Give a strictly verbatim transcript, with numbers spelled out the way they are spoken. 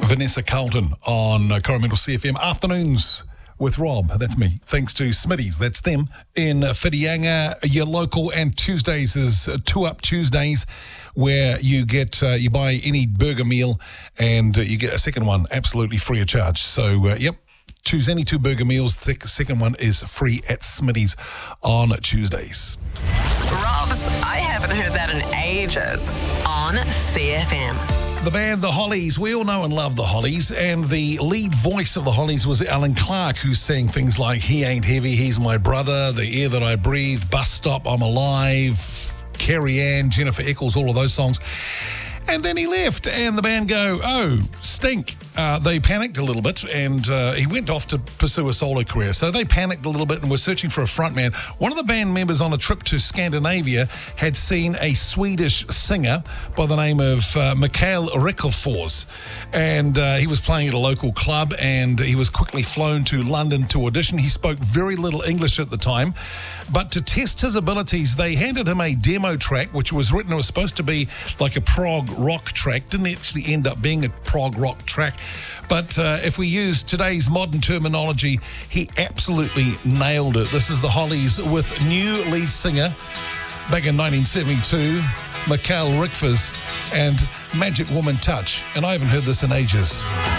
Vanessa Carlton on uh, Coromandel C F M. Afternoons with Rob. That's me. Thanks to Smitty's. That's them in Whitianga, your local. And Tuesdays is uh, Two Up Tuesdays, where you get uh, you buy any burger meal and uh, you get a second one absolutely free of charge. So, uh, yep. Choose any two burger meals. The second one is free at Smitty's on Tuesdays. Rob's I Haven't Heard That in Ages on C F M. The band The Hollies, we all know and love The Hollies, and the lead voice of The Hollies was Alan Clark, who sang things like He Ain't Heavy, He's My Brother, The Air That I Breathe, Bus Stop, I'm Alive, Carrie Ann, Jennifer Eccles, all of those songs. And then he left, and the band go, oh, stink. Uh, they panicked a little bit, and uh, he went off to pursue a solo career. So they panicked a little bit and were searching for a frontman. One of the band members on a trip to Scandinavia had seen a Swedish singer by the name of uh, Mikael Rickofors, and uh, he was playing at a local club, and he was quickly flown to London to audition. He spoke very little English at the time, but to test his abilities, they handed him a demo track, which was written, it was supposed to be like a prog rock track. Didn't actually end up being a prog rock track. But uh, if we use today's modern terminology, he absolutely nailed it. This is the Hollies with new lead singer back in nineteen seventy-two, Mikael Rickofors, and Magic Woman Touch. And I haven't heard this in ages.